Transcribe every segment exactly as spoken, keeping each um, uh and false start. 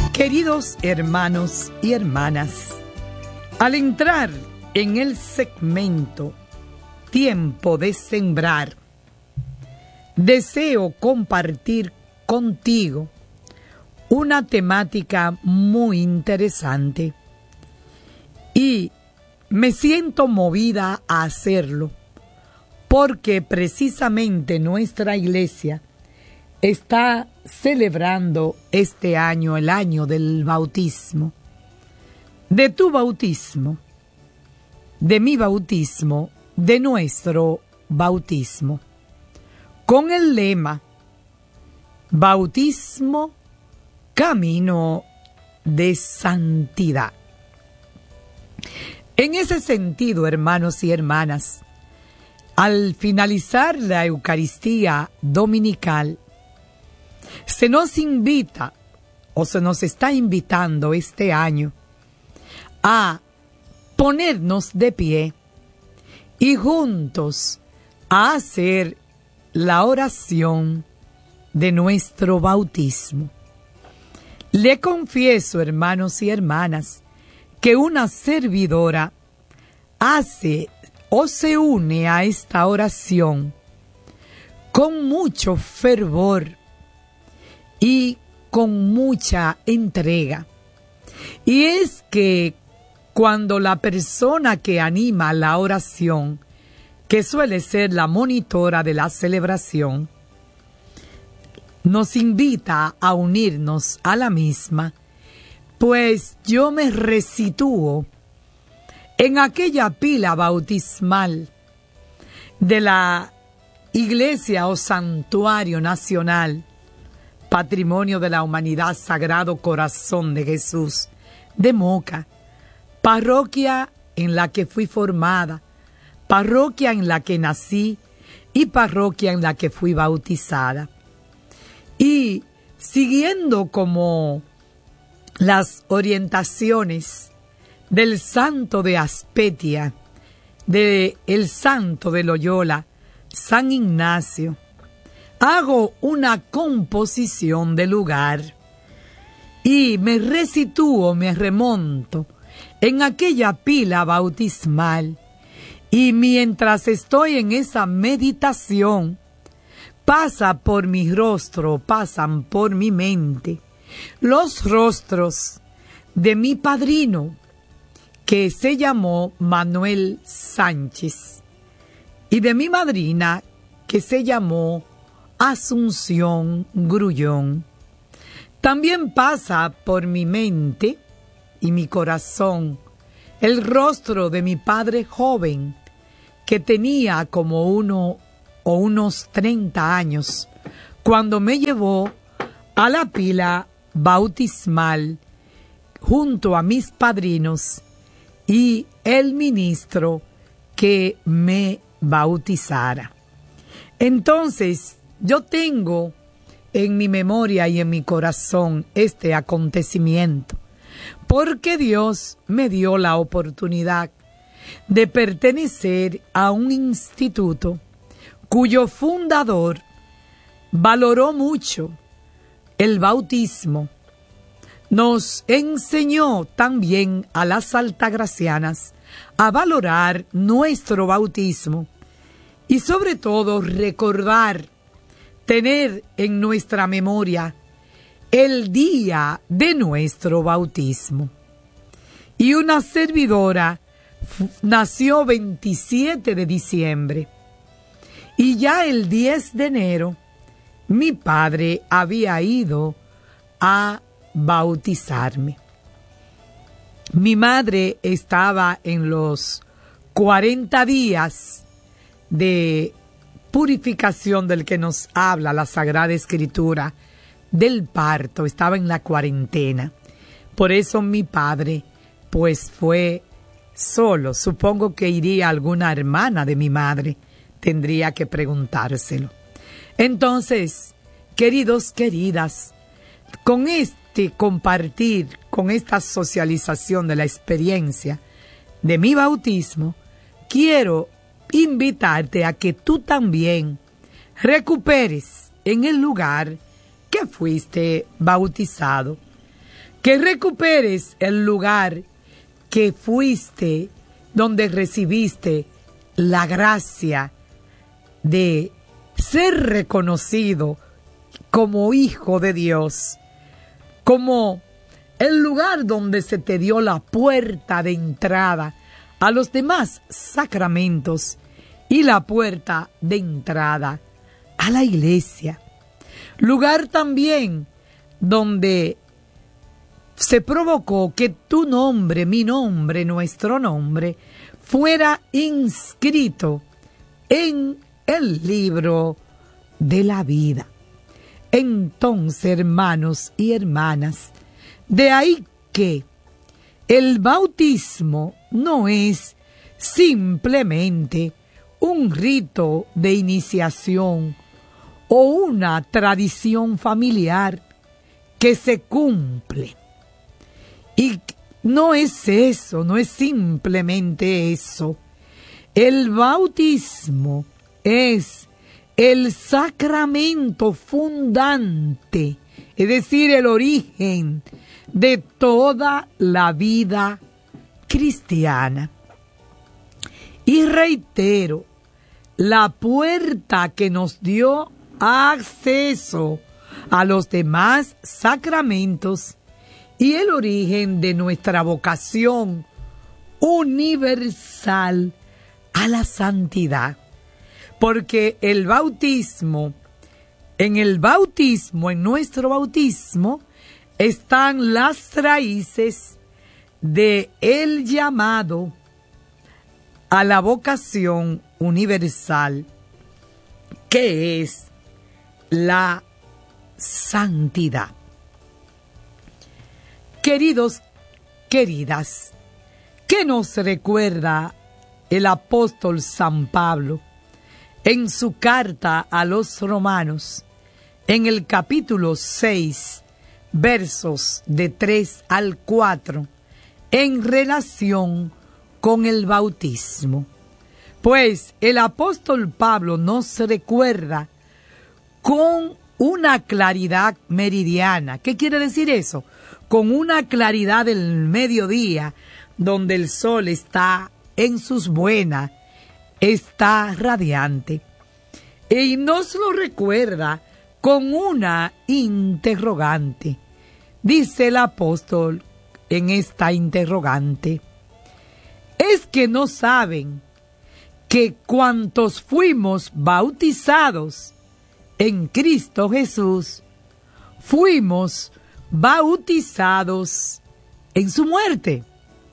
Queridos hermanos y hermanas, al entrar en el segmento Tiempo de Sembrar, deseo compartir contigo una temática muy interesante y me siento movida a hacerlo porque precisamente nuestra iglesia está celebrando este año, el año del bautismo. De tu bautismo, de mi bautismo, de nuestro bautismo. Con el lema, bautismo, camino de santidad. En ese sentido, hermanos y hermanas, al finalizar la Eucaristía dominical, se nos invita, o se nos está invitando este año, a ponernos de pie y juntos a hacer la oración de nuestro bautismo. Le confieso, hermanos y hermanas, que una servidora hace o se une a esta oración con mucho fervor y con mucha entrega. Y es que cuando la persona que anima la oración, que suele ser la monitora de la celebración, nos invita a unirnos a la misma, pues yo me resitúo en aquella pila bautismal de la Iglesia o Santuario Nacional, Patrimonio de la Humanidad, Sagrado Corazón de Jesús, de Moca, parroquia en la que fui formada, parroquia en la que nací y parroquia en la que fui bautizada. Y siguiendo como las orientaciones del santo de Aspetia, de el santo de Loyola, San Ignacio, hago una composición de lugar y me resitúo, me remonto en aquella pila bautismal, y mientras estoy en esa meditación, pasa por mi rostro, pasan por mi mente los rostros de mi padrino, que se llamó Manuel Sánchez, y de mi madrina, que se llamó Asunción Grullón. También pasa por mi mente y mi corazón el rostro de mi padre joven, que tenía como uno o unos treinta años, cuando me llevó a la pila bautismal junto a mis padrinos y el ministro que me bautizara. Entonces, yo tengo en mi memoria y en mi corazón este acontecimiento, porque Dios me dio la oportunidad de pertenecer a un instituto cuyo fundador valoró mucho el bautismo. Nos enseñó también a las altagracianas a valorar nuestro bautismo y sobre todo recordar, tener en nuestra memoria el día de nuestro bautismo. Y una servidora nació veintisiete de diciembre y ya el diez de enero mi padre había ido a bautizarme. Mi madre estaba en los cuarenta días de purificación del que nos habla la Sagrada Escritura, del parto, estaba en la cuarentena. Por eso mi padre, pues fue solo. Supongo que iría alguna hermana de mi madre, tendría que preguntárselo. Entonces, queridos, queridas, con este compartir, con esta socialización de la experiencia de mi bautismo, quiero invitarte a que tú también recuperes en el lugar que fuiste bautizado, que recuperes el lugar que fuiste, donde recibiste la gracia de ser reconocido como hijo de Dios, como el lugar donde se te dio la puerta de entrada a los demás sacramentos y la puerta de entrada a la iglesia. Lugar también donde se provocó que tu nombre, mi nombre, nuestro nombre, fuera inscrito en el libro de la vida. Entonces, hermanos y hermanas, de ahí que el bautismo no es simplemente un rito de iniciación o una tradición familiar que se cumple. Y no es eso, no es simplemente eso. El bautismo es el sacramento fundante, es decir, el origen de toda la vida cristiana. Y reitero, la puerta que nos dio acceso a los demás sacramentos y el origen de nuestra vocación universal a la santidad. Porque el bautismo, en el bautismo, en nuestro bautismo, están las raíces de el llamado a la vocación universal, que es la santidad. Queridos, queridas, ¿qué nos recuerda el apóstol San Pablo en su carta a los romanos, en el capítulo seis, versos de tres al cuatro, en relación con el bautismo? Pues el apóstol Pablo nos recuerda con una claridad meridiana. ¿Qué quiere decir eso? Con una claridad del mediodía, donde el sol está en sus buenas, está radiante. Y nos lo recuerda con una interrogante. Dice el apóstol en esta interrogante: ¿es que no saben que cuantos fuimos bautizados en Cristo Jesús, fuimos bautizados en su muerte?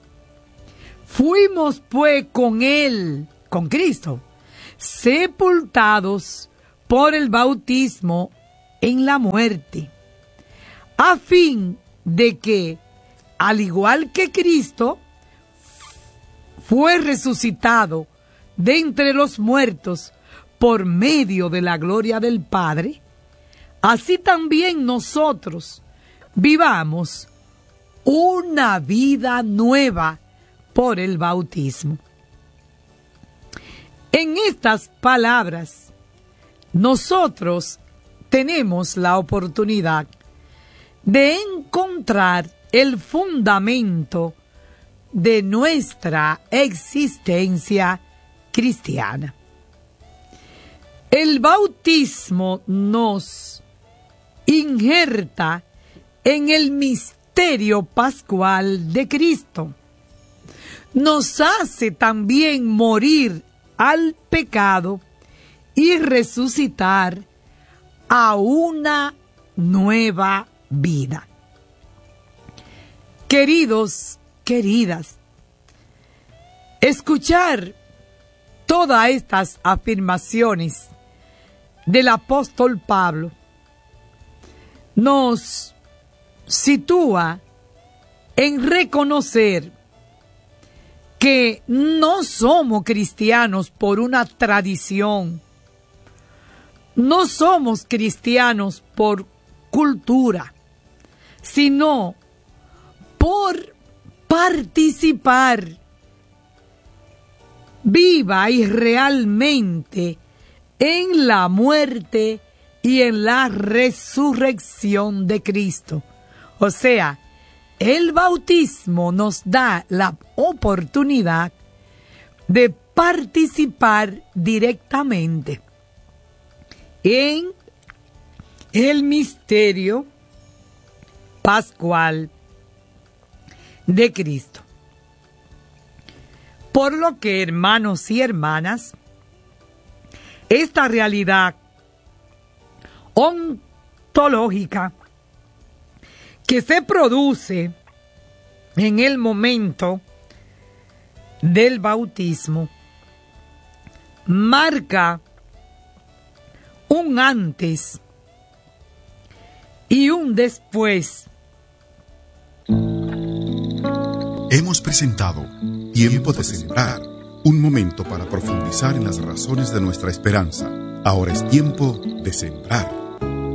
Fuimos pues con Él, con Cristo, sepultados por el bautismo en la muerte, a fin de que, al igual que Cristo fue resucitado de entre los muertos por medio de la gloria del Padre, así también nosotros vivamos una vida nueva por el bautismo. En estas palabras, nosotros tenemos la oportunidad de encontrar el fundamento de nuestra existencia cristiana. El bautismo nos injerta en el misterio pascual de Cristo. Nos hace también morir al pecado y resucitar a una nueva vida. Queridos, queridas, escuchar todas estas afirmaciones del apóstol Pablo nos sitúa en reconocer que no somos cristianos por una tradición, no somos cristianos por cultura, sino por participar viva y realmente en la muerte y en la resurrección de Cristo. O sea, el bautismo nos da la oportunidad de participar directamente en el misterio pascual de Cristo. Por lo que, hermanos y hermanas, esta realidad ontológica que se produce en el momento del bautismo marca un antes y un después. Hemos presentado Tiempo de Sembrar, un momento para profundizar en las razones de nuestra esperanza. Ahora es tiempo de sembrar.